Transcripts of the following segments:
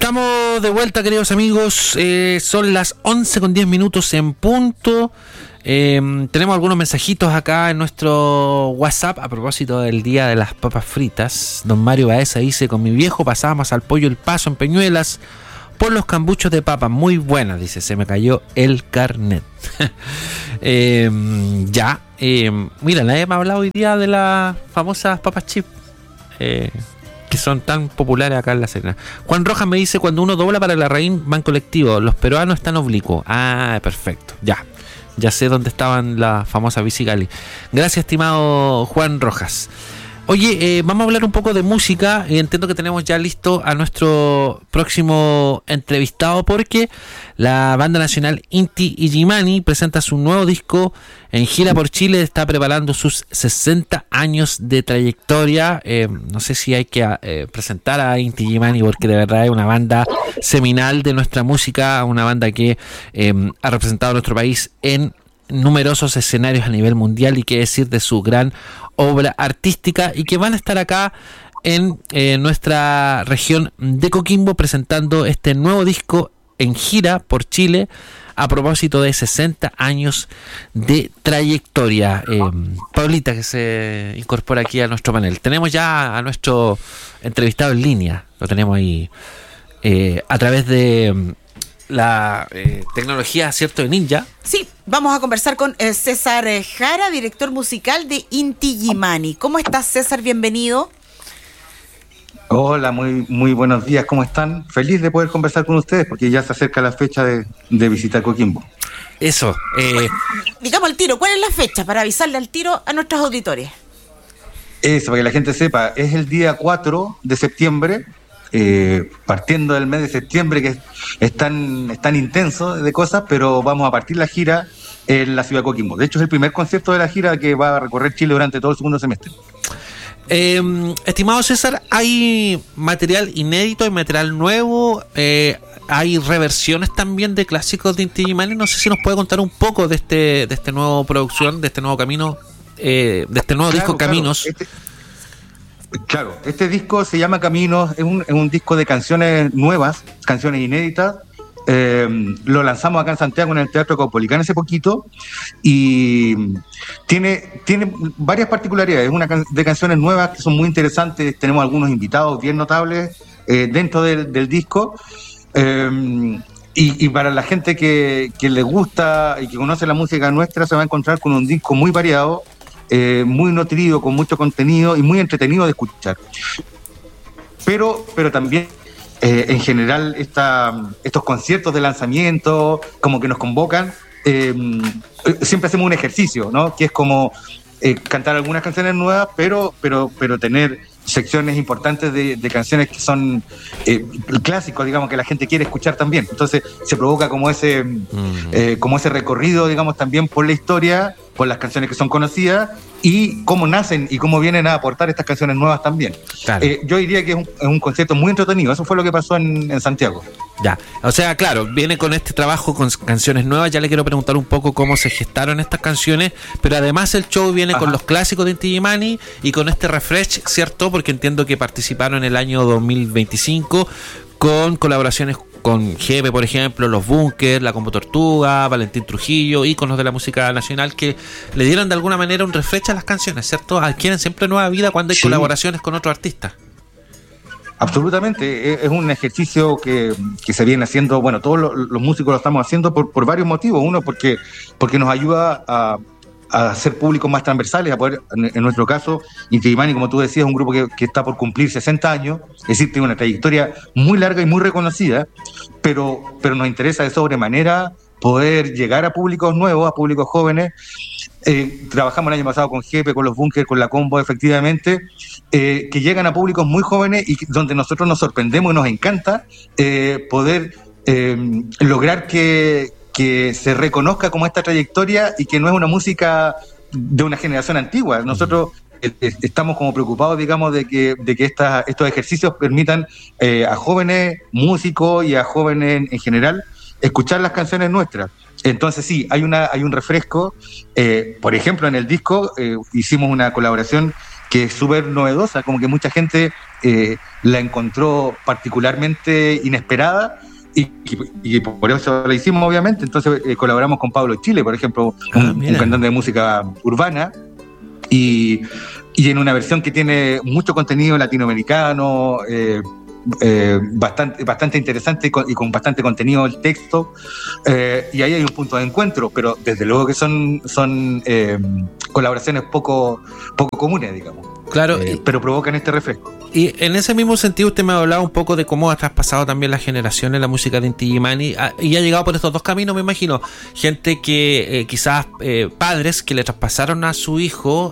Estamos de vuelta, queridos amigos. Son las 11:10 en punto. Tenemos algunos mensajitos acá en nuestro WhatsApp a propósito del día de las papas fritas. Don Mario Baeza dice: con mi viejo pasábamos al Pollo El Paso en Peñuelas por los cambuchos de papa. Muy buenas, dice, se me cayó el carnet. Mira, nadie me ha hablado hoy día de las famosas papas chip. Que son tan populares acá en La Serena. Juan Rojas me dice: cuando uno dobla para la raíz van colectivo, los peruanos están oblicuos. Ah, perfecto, ya sé dónde estaban las famosas bicicali. Gracias, estimado Juan Rojas. Oye, vamos a hablar un poco de música. Entiendo que tenemos ya listo a nuestro próximo entrevistado, porque la banda nacional Inti Illimani presenta su nuevo disco en gira por Chile. Está preparando sus 60 años de trayectoria. No sé si hay que presentar a Inti Illimani, porque de verdad es una banda seminal de nuestra música, una banda que ha representado a nuestro país en numerosos escenarios a nivel mundial, y qué decir de su gran obra artística, y que van a estar acá en nuestra región de Coquimbo presentando este nuevo disco en gira por Chile a propósito de 60 años de trayectoria. Paulita, que se incorpora aquí a nuestro panel. Tenemos ya a nuestro entrevistado en línea, lo tenemos ahí a través de la tecnología, ¿cierto?, de Ninja. Sí, vamos a conversar con César Jara, director musical de Inti Illimani. ¿Cómo estás, César? Bienvenido. Hola, muy buenos días, ¿cómo están? Feliz de poder conversar con ustedes, porque ya se acerca la fecha de visitar Coquimbo. Eso. Digamos al tiro, ¿cuál es la fecha para avisarle al tiro a nuestros auditores? Eso, para que la gente sepa, es el día 4 de septiembre, partiendo del mes de septiembre, que es tan intenso de cosas, pero vamos a partir la gira en la ciudad de Coquimbo. De hecho, es el primer concierto de la gira que va a recorrer Chile durante todo el segundo semestre. Estimado César, ¿hay material inédito, hay material nuevo? ¿Hay reversiones también de clásicos de Inti Illimani? No sé si nos puede contar un poco de este nuevo producción, de este nuevo camino, de este nuevo disco Caminos. Este disco se llama Caminos, es un disco de canciones nuevas, canciones inéditas. Lo lanzamos acá en Santiago en el Teatro Caupolicán hace poquito, y tiene varias particularidades, de canciones nuevas que son muy interesantes. Tenemos algunos invitados bien notables dentro del disco, y para la gente que le gusta y que conoce la música nuestra, se va a encontrar con un disco muy variado, muy nutrido, con mucho contenido y muy entretenido de escuchar. Pero también en general estos conciertos de lanzamiento como que nos convocan, siempre hacemos un ejercicio, ¿no? Que es como cantar algunas canciones nuevas, pero tener secciones importantes de canciones que son clásicos, digamos, que la gente quiere escuchar también. Entonces se provoca como ese recorrido, digamos, también por la historia, por las canciones que son conocidas, y cómo nacen y cómo vienen a aportar estas canciones nuevas también. Claro. Yo diría que es un concierto muy entretenido. Eso fue lo que pasó en Santiago. Ya, o sea, claro, viene con este trabajo con canciones nuevas. Ya le quiero preguntar un poco cómo se gestaron estas canciones, pero además el show viene con los clásicos de Inti Illimani y con este refresh, ¿cierto? Porque entiendo que participaron en el año 2025 con colaboraciones con Jepe, por ejemplo, Los Bunkers, La Combo Tortuga, Valentín Trujillo, íconos de la música nacional, que le dieron de alguna manera un refresh a las canciones, ¿cierto? Adquieren siempre nueva vida cuando hay colaboraciones con otros artistas. Absolutamente, es un ejercicio que se viene haciendo, bueno, todos los músicos lo estamos haciendo por varios motivos. Uno, porque nos ayuda a hacer públicos más transversales, a poder, en nuestro caso, Inti Illimani, como tú decías, es un grupo que está por cumplir 60 años, es decir, tiene una trayectoria muy larga y muy reconocida, pero nos interesa de sobremanera poder llegar a públicos nuevos, a públicos jóvenes. Trabajamos el año pasado con Jepe, con Los Bunkers, con La Combo, efectivamente, que llegan a públicos muy jóvenes y donde nosotros nos sorprendemos y nos encanta poder lograr que se reconozca como esta trayectoria y que no es una música de una generación antigua. Nosotros estamos como preocupados, digamos, de que estos ejercicios permitan a jóvenes músicos y a jóvenes en general escuchar las canciones nuestras. Entonces sí, hay un refresco. Por ejemplo, en el disco hicimos una colaboración es súper novedosa, como que mucha gente la encontró particularmente inesperada. Y por eso la hicimos, obviamente. Entonces colaboramos con Pablo Chile, por ejemplo, un cantante de música urbana, y en una versión que tiene mucho contenido latinoamericano, bastante interesante y con bastante contenido el texto, y ahí hay un punto de encuentro, pero desde luego que son colaboraciones poco comunes, digamos. Claro, pero provocan este refresco. Y en ese mismo sentido usted me ha hablado un poco de cómo ha traspasado también las generaciones la música de Inti Illimani, y ha llegado por estos dos caminos, me imagino. Gente que quizás padres que le traspasaron a su hijo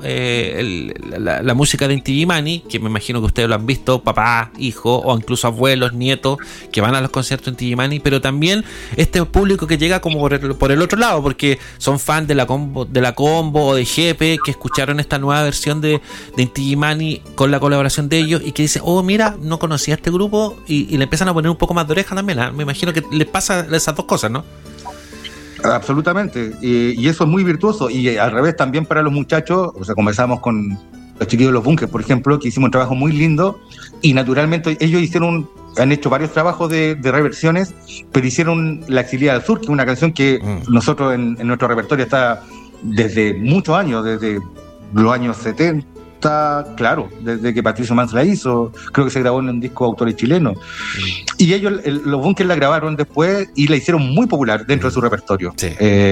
la música de Inti Illimani, que me imagino que ustedes lo han visto, papá, hijo, o incluso abuelos, nietos, que van a los conciertos de Inti Illimani, pero también este público que llega como por el otro lado, porque son fans de la Combo o de Jepe, que escucharon esta nueva versión de Inti Illimani con la colaboración de ellos, y que dicen, oh, mira, no conocía a este grupo, y le empiezan a poner un poco más de oreja también, ¿eh? Me imagino que les pasa esas dos cosas, ¿no? Absolutamente, y eso es muy virtuoso, y al revés también para los muchachos. O sea, conversamos con los chiquillos de los Bunkers, por ejemplo, que hicimos un trabajo muy lindo, y naturalmente ellos han hecho varios trabajos de reversiones, pero hicieron La Exiliada del Sur, que es una canción que nosotros en nuestro repertorio está desde muchos años, desde los años 70, claro, desde que Patricio Mans la hizo. Creo que se grabó en un disco de autores chilenos. Y ellos, los Bunkers, la grabaron después y la hicieron muy popular dentro de su repertorio. Sí.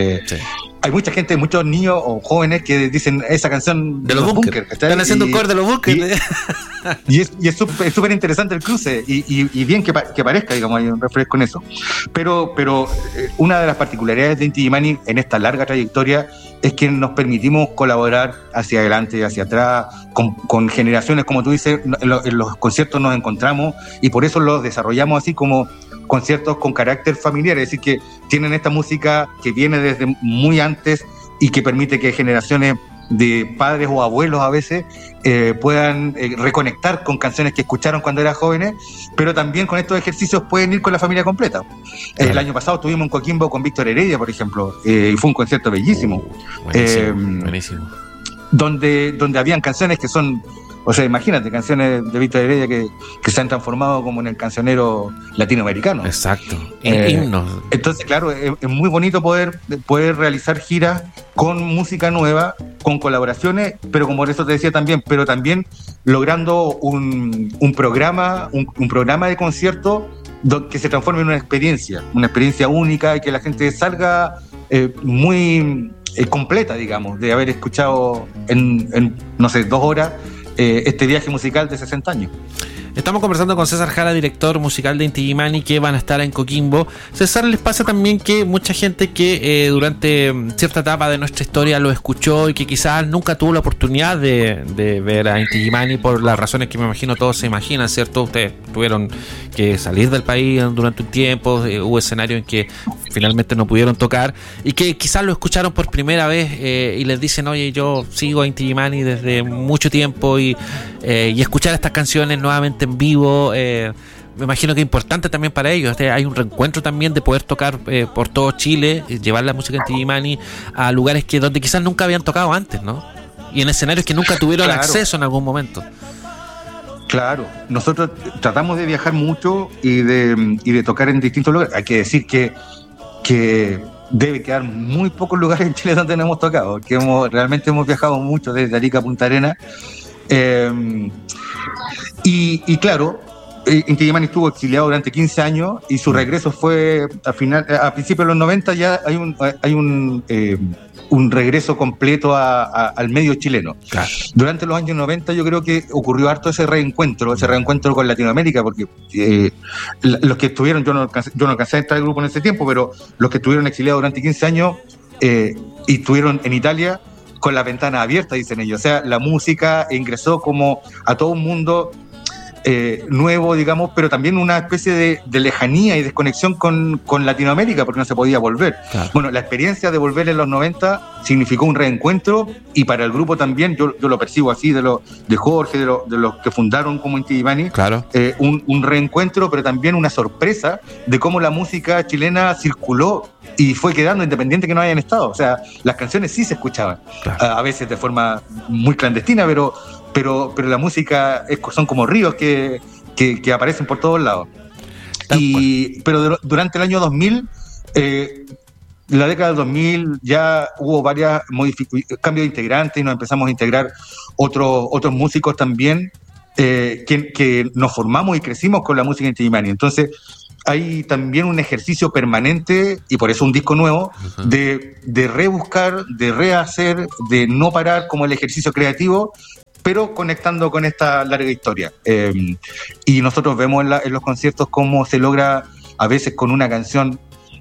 Hay mucha gente, muchos niños o jóvenes que dicen esa canción de los Bunkers. Están haciendo un cover de los Bunkers. Y es súper interesante el cruce, y bien que parezca, digamos, hay un refresco en eso. Pero una de las particularidades de Inti Illimani en esta larga trayectoria es que nos permitimos colaborar hacia adelante y hacia atrás con generaciones, como tú dices. En los conciertos nos encontramos, y por eso los desarrollamos así como conciertos con carácter familiar, es decir, que tienen esta música que viene desde muy antes y que permite que generaciones de padres o abuelos a veces puedan reconectar con canciones que escucharon cuando eran jóvenes, pero también con estos ejercicios pueden ir con la familia completa. El año pasado estuvimos en Coquimbo con Víctor Heredia, por ejemplo, y fue un concierto bellísimo. Buenísimo. Donde habían canciones que son, o sea, imagínate, canciones de Víctor Heredia que se han transformado como en el cancionero latinoamericano. Exacto, himnos. Entonces, claro, es muy bonito poder realizar giras con música nueva, con colaboraciones, pero como por eso te decía también, pero también logrando un programa de concierto que se transforme en una experiencia única, y que la gente salga muy completa, digamos, de haber escuchado en no sé, 2 horas este viaje musical de 60 años. Estamos conversando con César Jara, director musical de Inti Illimani, que van a estar en Coquimbo. César, ¿les pasa también que mucha gente que durante cierta etapa de nuestra historia lo escuchó y que quizás nunca tuvo la oportunidad de ver a Inti Illimani por las razones que me imagino todos se imaginan, ¿cierto? Ustedes tuvieron que salir del país durante un tiempo, hubo escenarios en que finalmente no pudieron tocar, y que quizás lo escucharon por primera vez y les dicen, oye, yo sigo a Inti Illimani desde mucho tiempo, y escuchar estas canciones nuevamente en vivo, me imagino que es importante también para ellos. Hay un reencuentro también de poder tocar por todo Chile, llevar la música de Inti Illimani a lugares donde quizás nunca habían tocado antes, ¿no? Y en escenarios que nunca tuvieron acceso en algún momento. Claro, nosotros tratamos de viajar mucho y de tocar en distintos lugares. Hay que decir que debe quedar muy pocos lugares en Chile donde no hemos tocado, que realmente hemos viajado mucho desde Arica a Punta Arenas. Y claro, Inti Illimani estuvo exiliado durante 15 años, y su regreso fue a principios de los 90. Ya hay un regreso completo al medio chileno. Claro. Durante los años 90 yo creo que ocurrió harto ese reencuentro con Latinoamérica, porque los que estuvieron, yo no alcancé a entrar al grupo en ese tiempo, pero los que estuvieron exiliados durante 15 años y estuvieron en Italia con la ventana abierta, dicen ellos. O sea, la música ingresó como a todo un mundo nuevo, digamos, pero también una especie de lejanía y desconexión con Latinoamérica, porque no se podía volver. Claro. Bueno, la experiencia de volver en los 90 significó un reencuentro, y para el grupo también, yo lo percibo así, de Jorge, de los que fundaron como Inti Illimani, claro. Un reencuentro, pero también una sorpresa de cómo la música chilena circuló y fue quedando independiente que no hayan estado. O sea, las canciones sí se escuchaban, claro. A veces de forma muy clandestina, pero pero la música son como ríos que aparecen por todos lados. Pero durante el año 2000, la década del 2000 ya hubo varios cambios de integrantes y nos empezamos a integrar otros músicos también, que nos formamos y crecimos con la música Inti Illimani. Entonces hay también un ejercicio permanente, y por eso un disco nuevo, de rebuscar, de rehacer, de no parar como el ejercicio creativo, pero conectando con esta larga historia. Y nosotros vemos en los conciertos cómo se logra a veces con una canción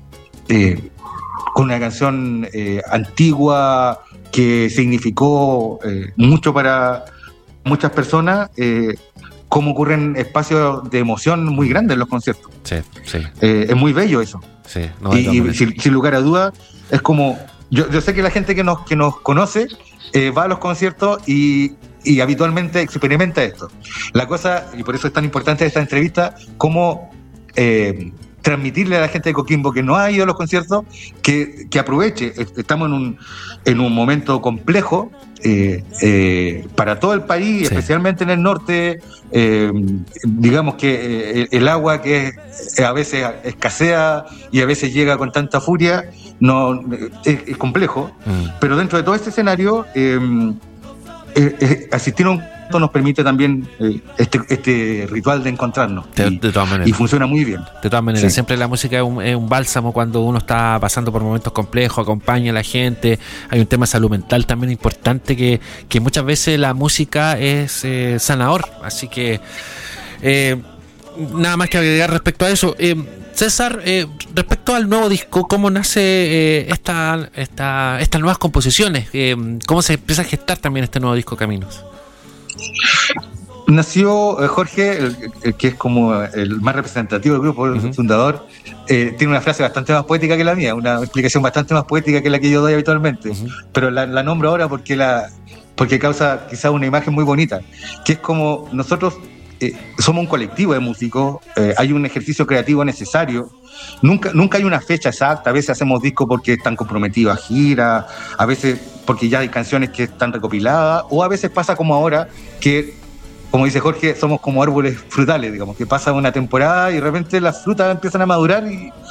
antigua que significó mucho para muchas personas, cómo ocurren espacios de emoción muy grandes en los conciertos. Sí. Es muy bello eso. Sí, y sin lugar a dudas, es como... Yo sé que la gente que nos conoce va a los conciertos y habitualmente experimenta esto. La cosa, y por eso es tan importante esta entrevista, cómo transmitirle a la gente de Coquimbo que no ha ido a los conciertos que aproveche. Estamos en un momento complejo para todo el país, sí, especialmente en el norte. Digamos que el agua que a veces escasea y a veces llega con tanta furia, es complejo, pero dentro de todo este escenario asistir a un concierto nos permite también este ritual de encontrarnos, de todas maneras. Y funciona muy bien. De todas maneras, sí. Siempre la música es un bálsamo cuando uno está pasando por momentos complejos, acompaña a la gente. Hay un tema de salud mental también importante, que muchas veces la música es sanador, así que nada más que agregar respecto a eso. César, respecto al nuevo disco, ¿cómo nace estas nuevas composiciones? ¿Cómo se empieza a gestar también este nuevo disco, Caminos? Nació Jorge, el que es como el más representativo del grupo, el fundador, tiene una frase bastante más poética que la mía, una explicación bastante más poética que la que yo doy habitualmente, pero la nombro ahora porque causa quizás una imagen muy bonita, que es como nosotros somos un colectivo de músicos, hay un ejercicio creativo necesario, nunca hay una fecha exacta, a veces hacemos discos porque están comprometidos a gira, a veces porque ya hay canciones que están recopiladas, o a veces pasa como ahora, que como dice Jorge, somos como árboles frutales, digamos, que pasa una temporada y de repente las frutas empiezan a madurar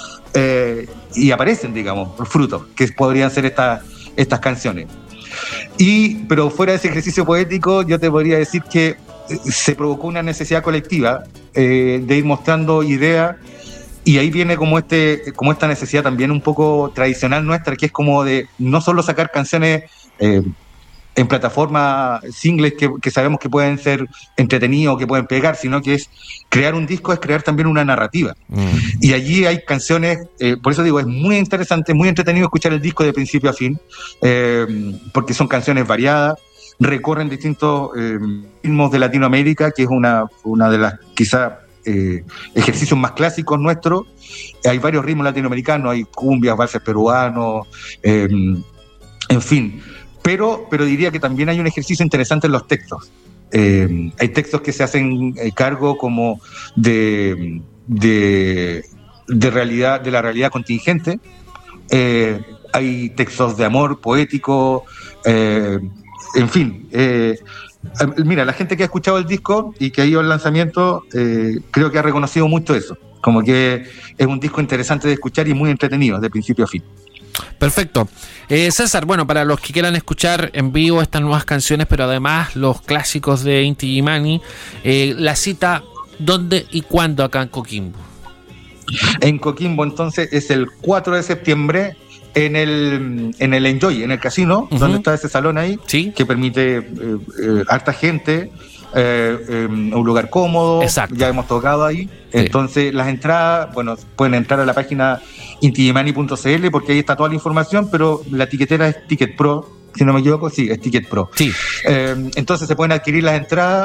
y aparecen, digamos, los frutos, que podrían ser estas canciones. Pero fuera de ese ejercicio poético, yo te podría decir que se provocó una necesidad colectiva de ir mostrando ideas, y ahí viene como esta necesidad también un poco tradicional nuestra, que es como de no solo sacar canciones en plataformas singles que sabemos que pueden ser entretenidos, que pueden pegar, sino que es crear un disco, es crear también una narrativa. Y allí hay canciones, por eso digo, es muy interesante, muy entretenido escuchar el disco de principio a fin, porque son canciones variadas, recorren distintos ritmos de Latinoamérica, que es una de las quizás ejercicios más clásicos nuestros. Hay varios ritmos latinoamericanos, hay cumbias, valses peruanos, en fin. Pero diría que también hay un ejercicio interesante en los textos. Hay textos que se hacen cargo como de realidad, de la realidad contingente. Hay textos de amor poético, en fin. Mira, la gente que ha escuchado el disco y que ha ido al lanzamiento, creo que ha reconocido mucho eso. Como que es un disco interesante de escuchar y muy entretenido, de principio a fin. Perfecto. César, bueno, para los que quieran escuchar en vivo estas nuevas canciones, pero además los clásicos de Inti Illimani, la cita, ¿dónde y cuándo acá en Coquimbo? En Coquimbo, entonces, es el 4 de septiembre en el Enjoy, en el casino, donde está ese salón ahí, ¿sí?, que permite harta gente, un lugar cómodo. Exacto. Ya hemos tocado ahí. Sí. Entonces, las entradas, bueno, pueden entrar a la página intiillimani.cl porque ahí está toda la información, pero la etiquetera es Ticket Pro, si no me equivoco. Sí, es Ticket Pro. Sí. Entonces se pueden adquirir las entradas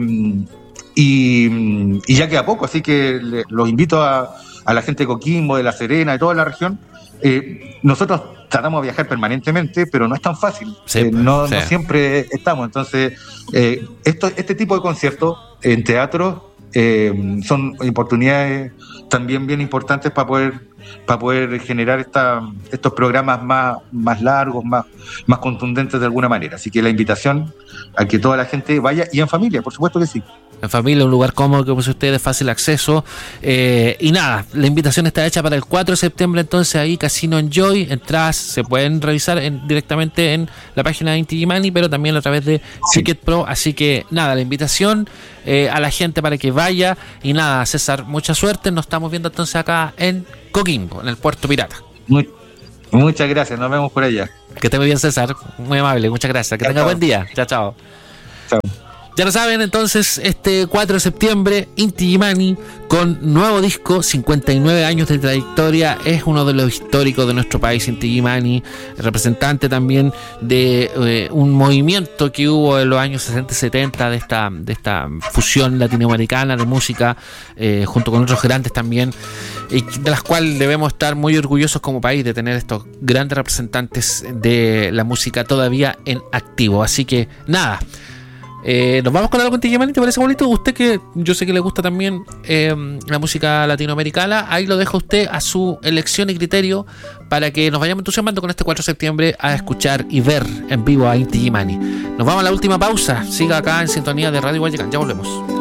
y ya queda poco, así que los invito a la gente de Coquimbo, de La Serena, de toda la región. Nosotros tratamos de viajar permanentemente, pero no es tan fácil. Sí, no siempre estamos. Entonces, este tipo de conciertos en teatro son oportunidades también bien importantes para poder generar estos programas más largos, más contundentes de alguna manera. Así que la invitación a que toda la gente vaya, y en familia, por supuesto que sí. En familia, un lugar cómodo, como dice usted, de fácil acceso. Y nada, la invitación está hecha para el 4 de septiembre, entonces ahí Casino Enjoy. Entradas se pueden revisar directamente en la página de Inti Illimani, pero también a través de Ticket Pro. Así que nada, la invitación a la gente para que vaya. Y nada, César, mucha suerte. Nos estamos viendo entonces acá en Coquimbo, en el Puerto Pirata. Muchas gracias, nos vemos por allá. Que esté muy bien, César. Muy amable, muchas gracias. Que tenga buen día. Chao, chao. Chao. Ya lo saben, entonces, este 4 de septiembre, Inti Illimani, con nuevo disco, 59 años de trayectoria, es uno de los históricos de nuestro país, Inti Illimani, representante también de un movimiento que hubo en los años 60 y 70 de esta fusión latinoamericana de música, junto con otros grandes también, y de las cuales debemos estar muy orgullosos como país de tener estos grandes representantes de la música todavía en activo. Así que, nada. Nos vamos con algo Inti Illimani, ¿te parece bonito? Usted, que yo sé que le gusta también la música latinoamericana, ahí lo dejo a usted a su elección y criterio para que nos vayamos entusiasmando con este 4 de septiembre a escuchar y ver en vivo a Inti Illimani. Nos vamos a la última pausa. Siga acá en sintonía de Radio Guayacán, ya volvemos.